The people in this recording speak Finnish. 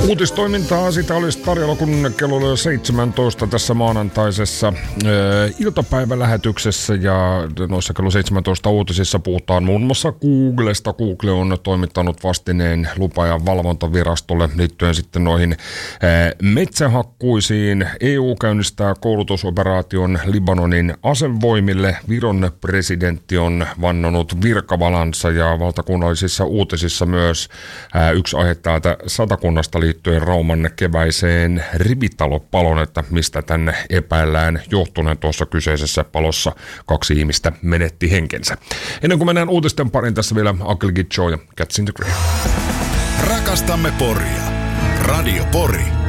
Uutistoimintaa sitä olisi tarjolla, kun kello oli 17 tässä maanantaisessa iltapäivälähetyksessä, ja noissa kello 17 uutisissa puhutaan muun muassa Googlesta. Google on toimittanut vastineen lupa- ja valvontavirastolle liittyen sitten noihin metsähakkuisiin. EU käynnistää koulutusoperaation Libanonin asevoimille. Viron presidentti on vannonut virkavalansa, ja valtakunnallisissa uutisissa myös yksi aihe täältä Satakunnasta liittyen Rauman keväiseen rivitalopaloon, että mistä tänne epäillään johtuneen. Tuossa kyseisessä palossa 2 ihmistä menetti henkensä. Ennen kuin mennään uutisten parin, tässä vielä Uncle Gitcho ja Cats in the Grave. Rakastamme Poria. Radio Pori.